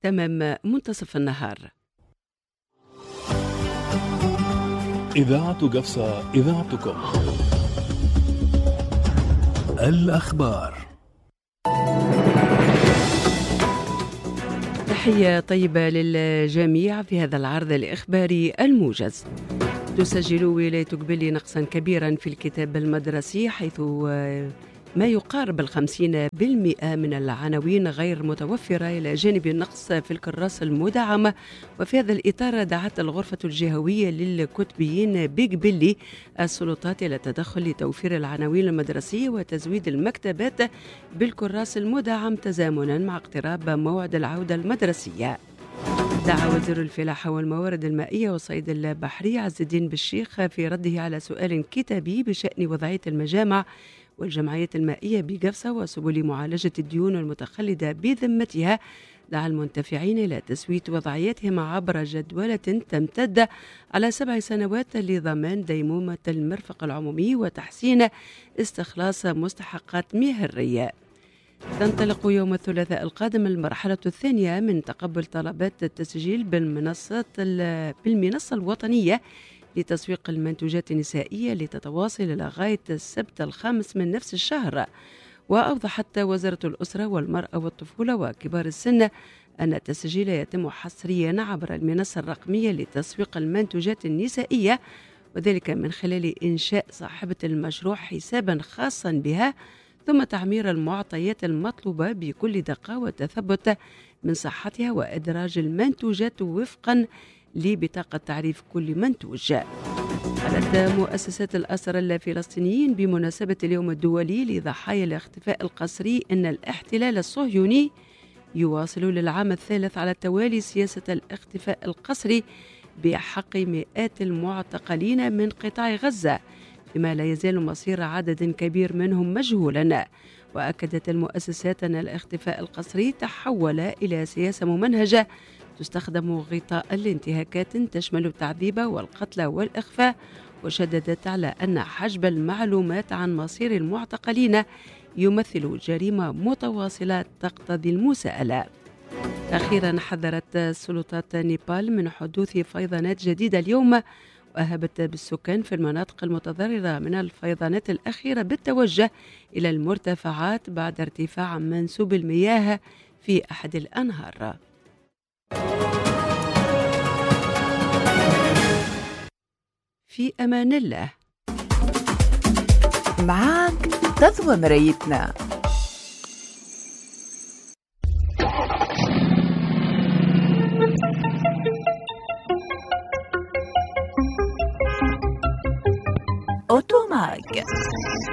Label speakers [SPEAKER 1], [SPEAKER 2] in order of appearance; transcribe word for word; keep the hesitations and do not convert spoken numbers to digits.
[SPEAKER 1] تمام منتصف النهار.
[SPEAKER 2] إذاعة قفصة، إذاعتكم. الأخبار.
[SPEAKER 1] تحية طيبة للجميع في هذا العرض الإخباري الموجز. تسجل ولاية قبلي نقصا كبيرا في الكتاب المدرسي، حيث ما يقارب الخمسين بالمئة من العناوين غير متوفرة، إلى جانب النقص في الكراسة المدعمة. وفي هذا الإطار دعت الغرفة الجهوية للكتبيين بقبلي السلطات إلى التدخل لتوفير العناوين المدرسية وتزويد المكتبات بالكراس المدعم تزامنا مع اقتراب موعد العودة المدرسية. دعا وزير الفلاحة والموارد المائية والصيد البحري عز الدين بالشيخ في رده على سؤال كتابي بشأن وضعية المجامع والجمعيات المائية بقفصة وسبل معالجة الديون المتخلدة بذمتها. دعا المنتفعين إلى تسوية وضعيتهم عبر جدولة تمتد على سبع سنوات لضمان ديمومة المرفق العمومي وتحسين استخلاص مستحقات مياه الري. تنطلق يوم الثلاثاء القادم المرحلة الثانية من تقبل طلبات التسجيل بالمنصة بالمنصة الوطنية لتسويق المنتوجات النسائية لتتواصل لغاية السبت الخامس من نفس الشهر. وأوضحت وزارة الأسرة والمرأة والطفولة وكبار السن أن التسجيل يتم حصريا عبر المنصة الرقمية لتسويق المنتوجات النسائية، وذلك من خلال إنشاء صاحبة المشروع حسابا خاصا بها، ثم تعمير المعطيات المطلوبة بكل دقة وتثبت من صحتها وإدراج المنتوجات وفقا لبطاقة تعريف كل منتوج. قالت مؤسسات الأسرى الفلسطينيين بمناسبة اليوم الدولي لضحايا الاختفاء القسري أن الاحتلال الصهيوني يواصل للعام الثالث على التوالي سياسة الاختفاء القسري بحق مئات المعتقلين من قطاع غزة، فيما لا يزال مصير عدد كبير منهم مجهولا. وأكدت المؤسسات أن الاختفاء القسري تحول إلى سياسة ممنهجة تستخدم غطاء لانتهاكات تشمل التعذيب والقتل والإخفاء، وشددت على أن حجب المعلومات عن مصير المعتقلين يمثل جريمة متواصلة تقتضي المساءلة. أخيرا حذرت سلطات نيبال من حدوث فيضانات جديدة اليوم، وأهبت بالسكان في المناطق المتضررة من الفيضانات الأخيرة بالتوجه إلى المرتفعات بعد ارتفاع منسوب المياه في أحد الأنهار. في أمان الله.
[SPEAKER 3] معاك تضوى مرايتنا. أوتوماك.